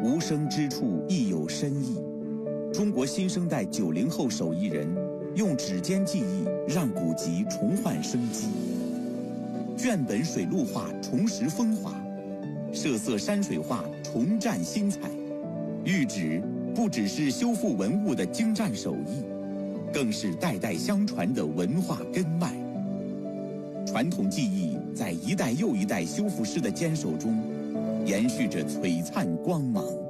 无声之处亦有深意。中国新生代90后手艺人用指尖技艺让古籍重焕生机，卷本水陆画重拾风华，设色山水画重绽新彩。玉纸不只是修复文物的精湛手艺，更是代代相传的文化根脉。传统技艺在一代又一代修复师的坚守中延续着璀璨光芒。